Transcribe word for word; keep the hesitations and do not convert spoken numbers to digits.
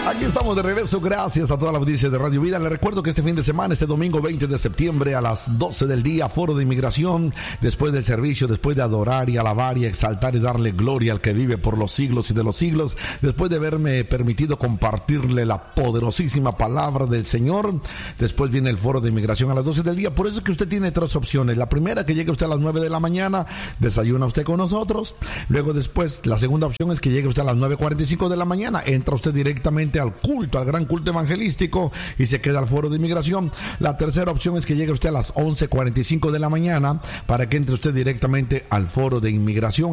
Aquí estamos de regreso, gracias a toda la audiencia de Radio Vida. Les recuerdo que este fin de semana, este domingo veinte de septiembre a las doce del día, foro de inmigración, después del servicio, después de adorar y alabar y exaltar y darle gloria al que vive por los siglos y de los siglos, después de haberme permitido compartirle la poderosísima palabra del Señor, después viene el foro de inmigración a las doce del día. Por eso es que usted tiene tres opciones. La primera, que llegue usted a las nueve de la mañana, desayuna usted con nosotros. Luego después, la segunda opción es que llegue usted a las nueve cuarenta y cinco de la mañana, entra usted directamente al culto, al gran culto evangelístico, y se queda al foro de inmigración. La tercera opción es que llegue usted a las once cuarenta y cinco de la mañana para que entre usted directamente al foro de inmigración.